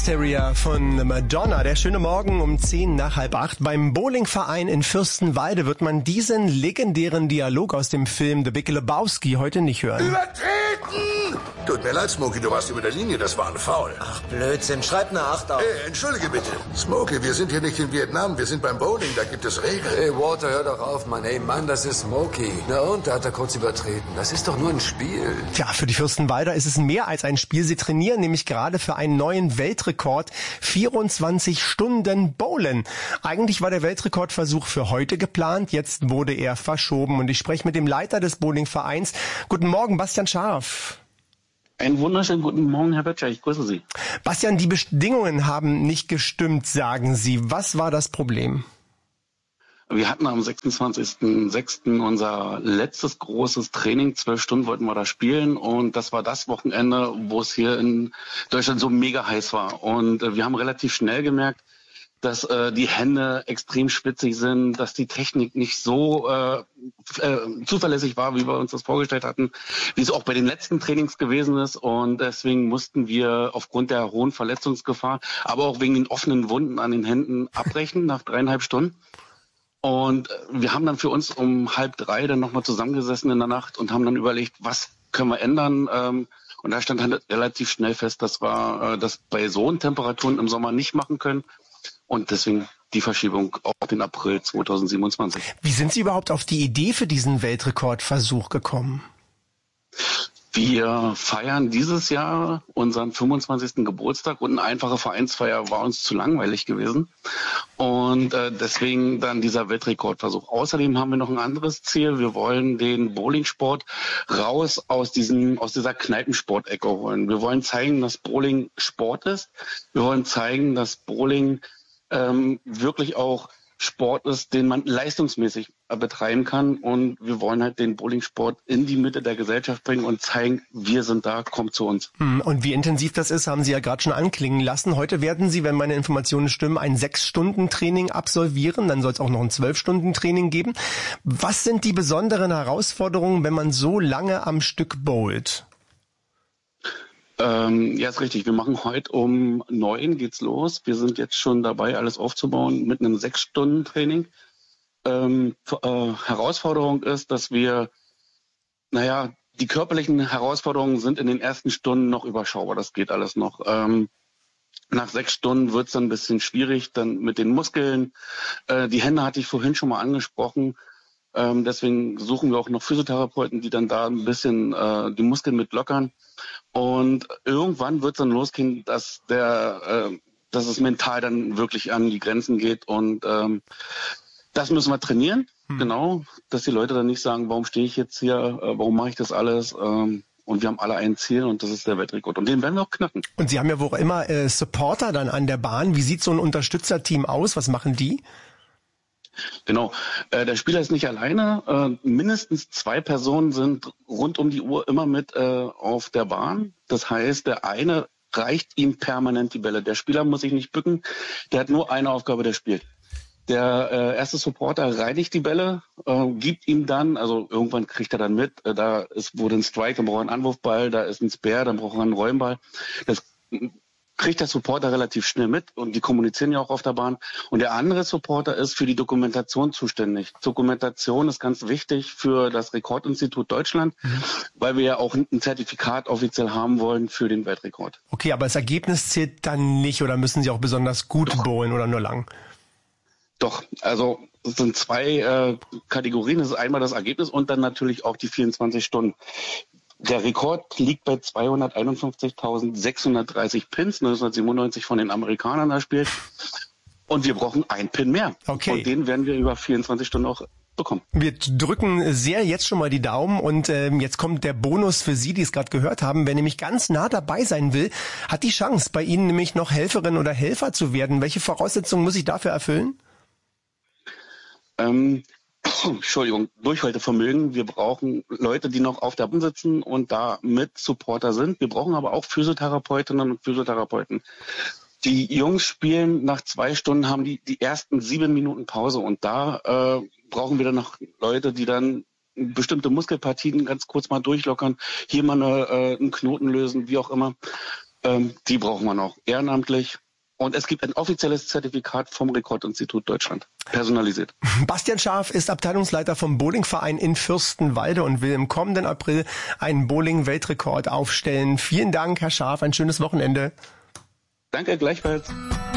Hysteria von Madonna. Der schöne Morgen um 7:10. Beim Bowlingverein in Fürstenwalde wird man diesen legendären Dialog aus dem Film The Big Lebowski heute nicht hören. Übertreten! Tut mir leid, Smokey, du warst über der Linie, das war ein Foul. Ach, Blödsinn, schreib eine 8 auf. Hey, entschuldige bitte. Smokey, wir sind hier nicht in Vietnam, wir sind beim Bowling, da gibt es Regeln. Hey, Walter, hör doch auf, Mann. Hey, Mann, das ist Smokey. Na und, da hat er kurz übertreten. Das ist doch nur ein Spiel. Tja, für die Fürstenwalder ist es mehr als ein Spiel. Sie trainieren nämlich gerade für einen neuen Weltrekord. 24 Stunden Bowlen. Eigentlich war der Weltrekordversuch für heute geplant, jetzt wurde er verschoben. Und ich spreche mit dem Leiter des Bowlingvereins. Guten Morgen, Bastian Scharf. Einen wunderschönen guten Morgen, Herr Böttcher, ich grüße Sie. Bastian, die Bedingungen haben nicht gestimmt, sagen Sie. Was war das Problem? Wir hatten am 26.06. unser letztes großes Training. 12 Stunden wollten wir da spielen. Und das war das Wochenende, wo es hier in Deutschland so mega heiß war. Und wir haben relativ schnell gemerkt, dass die Hände extrem schwitzig sind, dass die Technik nicht so zuverlässig war, wie wir uns das vorgestellt hatten, wie es auch bei den letzten Trainings gewesen ist. Und deswegen mussten wir aufgrund der hohen Verletzungsgefahr, aber auch wegen den offenen Wunden an den Händen abbrechen nach 3,5 Stunden. Und wir haben dann für uns um 2:30 dann nochmal zusammengesessen in der Nacht und haben dann überlegt, was können wir ändern. Und da stand halt relativ schnell fest, dass wir das bei so hohen Temperaturen im Sommer nicht machen können. Und deswegen die Verschiebung auf den April 2027. Wie sind Sie überhaupt auf die Idee für diesen Weltrekordversuch gekommen? Wir feiern dieses Jahr unseren 25. Geburtstag und eine einfache Vereinsfeier war uns zu langweilig gewesen. Und deswegen dann dieser Weltrekordversuch. Außerdem haben wir noch ein anderes Ziel. Wir wollen den Bowlingsport raus aus dieser Kneipensport-Ecke holen. Wir wollen zeigen, dass Bowling Sport ist. Wir wollen zeigen, dass Bowling wirklich auch Sport ist, den man leistungsmäßig betreiben kann. Und wir wollen halt den Bowlingsport in die Mitte der Gesellschaft bringen und zeigen, wir sind da, kommt zu uns. Und wie intensiv das ist, haben Sie ja gerade schon anklingen lassen. Heute werden Sie, wenn meine Informationen stimmen, ein 6-Stunden-Training absolvieren. Dann soll es auch noch ein 12-Stunden-Training geben. Was sind die besonderen Herausforderungen, wenn man so lange am Stück bowlt? Ja, ist richtig. Wir machen heute um 9 geht's los. Wir sind jetzt schon dabei, alles aufzubauen mit einem 6-Stunden-Training. Herausforderung ist, dass wir, die körperlichen Herausforderungen sind in den ersten Stunden noch überschaubar. Das geht alles noch. Nach 6 Stunden wird's dann ein bisschen schwierig, dann mit den Muskeln. Die Hände hatte ich vorhin schon mal angesprochen. Deswegen suchen wir auch noch Physiotherapeuten, die dann da ein bisschen die Muskeln mit lockern. Und irgendwann wird es dann losgehen, dass es mental dann wirklich an die Grenzen geht. Und das müssen wir trainieren, genau, dass die Leute dann nicht sagen, warum stehe ich jetzt hier, warum mache ich das alles? Und wir haben alle ein Ziel und das ist der Weltrekord. Und den werden wir auch knacken. Und Sie haben ja wohl immer Supporter dann an der Bahn. Wie sieht so ein Unterstützerteam aus? Was machen die? Genau, der Spieler ist nicht alleine. Mindestens 2 Personen sind rund um die Uhr immer mit auf der Bahn. Das heißt, der eine reicht ihm permanent die Bälle. Der Spieler muss sich nicht bücken. Der hat nur eine Aufgabe, der spielt. Der erste Supporter reinigt die Bälle, gibt ihm dann, also irgendwann kriegt er dann mit, wurde ein Strike, dann braucht er einen Anwurfball, da ist ein Spare, dann braucht er einen Räumball. Das kriegt der Supporter relativ schnell mit und die kommunizieren ja auch auf der Bahn. Und der andere Supporter ist für die Dokumentation zuständig. Dokumentation ist ganz wichtig für das Rekordinstitut Deutschland, weil wir ja auch ein Zertifikat offiziell haben wollen für den Weltrekord. Okay, aber das Ergebnis zählt dann nicht oder müssen Sie auch besonders gut bowlen oder nur lang? Doch, also es sind 2 Kategorien. Das ist einmal das Ergebnis und dann natürlich auch die 24 Stunden. Der Rekord liegt bei 251.630 Pins, 1997 von den Amerikanern erspielt. Und wir brauchen einen Pin mehr. Okay. Und den werden wir über 24 Stunden auch bekommen. Wir drücken sehr jetzt schon mal die Daumen und jetzt kommt der Bonus für Sie, die es gerade gehört haben. Wer nämlich ganz nah dabei sein will, hat die Chance, bei Ihnen nämlich noch Helferin oder Helfer zu werden. Welche Voraussetzungen muss ich dafür erfüllen? Entschuldigung, Durchhaltevermögen. Wir brauchen Leute, die noch auf der Bahn sitzen und da mit Supporter sind. Wir brauchen aber auch Physiotherapeutinnen und Physiotherapeuten. Die Jungs spielen nach 2 Stunden, haben die ersten 7 Minuten Pause und da brauchen wir dann noch Leute, die dann bestimmte Muskelpartien ganz kurz mal durchlockern, hier mal einen Knoten lösen, wie auch immer. Die brauchen wir noch ehrenamtlich. Und es gibt ein offizielles Zertifikat vom Rekordinstitut Deutschland, personalisiert. Bastian Scharf ist Abteilungsleiter vom Bowlingverein in Fürstenwalde und will im kommenden April einen Bowling-Weltrekord aufstellen. Vielen Dank, Herr Scharf, ein schönes Wochenende. Danke, gleichfalls.